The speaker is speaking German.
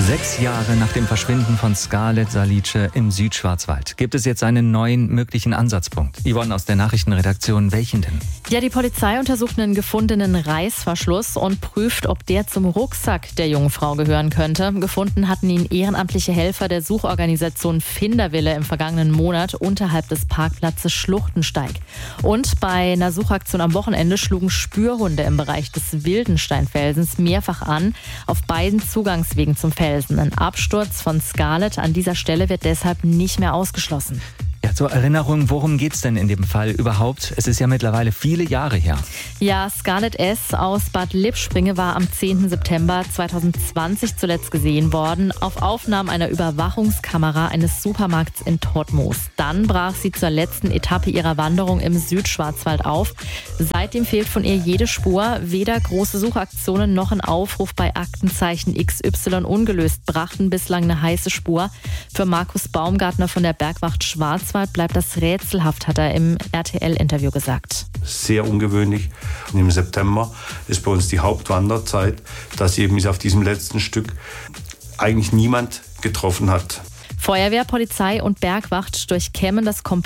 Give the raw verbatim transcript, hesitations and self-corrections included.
Sechs Jahre nach dem Verschwinden von Scarlett Salice im Südschwarzwald gibt es jetzt einen neuen möglichen Ansatzpunkt. Yvonne aus der Nachrichtenredaktion, welchen denn? Ja, die Polizei untersucht einen gefundenen Reißverschluss und prüft, ob der zum Rucksack der jungen Frau gehören könnte. Gefunden hatten ihn ehrenamtliche Helfer der Suchorganisation Finderwille im vergangenen Monat unterhalb des Parkplatzes Schluchtensteig. Und bei einer Suchaktion am Wochenende schlugen Spürhunde im Bereich des Wildensteinfelsens mehrfach an, auf beiden Zugangswegen zum Felsen. Ein Absturz von Scarlett an dieser Stelle wird deshalb nicht mehr ausgeschlossen. Ja, zur Erinnerung, worum geht's denn in dem Fall überhaupt? Es ist ja mittlerweile viele Jahre her. Ja, Scarlett S. aus Bad Lippspringe war am zehnten September zweitausendzwanzig zuletzt gesehen worden, auf Aufnahmen einer Überwachungskamera eines Supermarkts in Todtmoos. Dann brach sie zur letzten Etappe ihrer Wanderung im Südschwarzwald auf. Seitdem fehlt von ihr jede Spur. Weder große Suchaktionen noch ein Aufruf bei Aktenzeichen X Y ungelöst brachten bislang eine heiße Spur. Für Markus Baumgartner von der Bergwacht Schwarzwald bleibt das rätselhaft, hat er im R T L-Interview gesagt. Sehr ungewöhnlich. Und im September ist bei uns die Hauptwanderzeit, dass eben auf diesem letzten Stück eigentlich niemand getroffen hat. Feuerwehr, Polizei und Bergwacht durchkämmen das komplette